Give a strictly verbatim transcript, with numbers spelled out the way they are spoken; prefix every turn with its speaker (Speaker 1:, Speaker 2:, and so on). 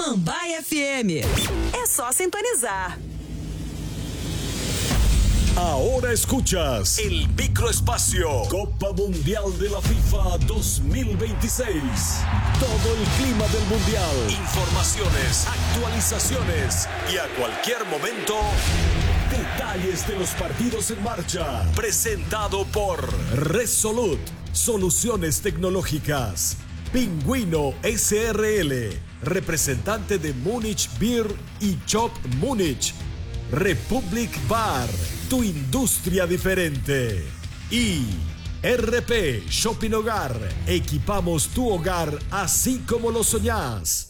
Speaker 1: Ambai F M. É só sintonizar.
Speaker 2: Ahora escuchas el microespacio Copa Mundial de la FIFA dos mil veintiséis. Todo el clima del Mundial, informaciones, actualizaciones y a cualquier momento, detalles de los partidos en marcha. Presentado por Resolute, soluciones tecnológicas. Pingüino S R L, representante de Múnich Beer y Shop Múnich. Republic Bar, tu industria diferente. Y R P Shopping Hogar, equipamos tu hogar así como lo soñás.